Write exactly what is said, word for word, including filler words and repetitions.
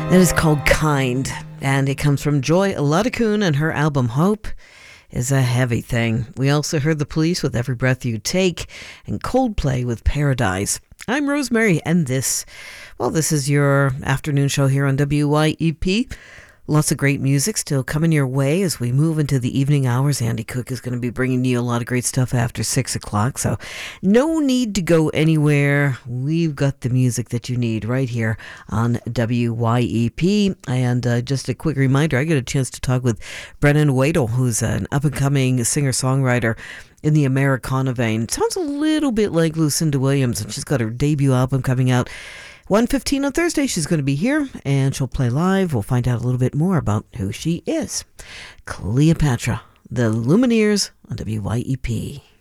It is called Kind, and it comes from Joy Lutakun, and her album Hope is a heavy thing. We also heard The Police with Every Breath You Take, and Coldplay with Paradise. I'm Rosemary, and this, well, this is your afternoon show here on W Y E P. Lots of great music still coming your way as we move into the evening hours. Andy Cook is going to be bringing you a lot of great stuff after six o'clock, so no need to go anywhere. We've got the music that you need right here on W Y E P. And uh, just a quick reminder, I got a chance to talk with Brennan Wadle, who's an up-and-coming singer-songwriter in the Americana vein. Sounds a little bit like Lucinda Williams, and she's got her debut album coming out one fifteen on Thursday. She's going to be here, and she'll play live. We'll find out a little bit more about who she is. Cleopatra, the Lumineers on W Y E P.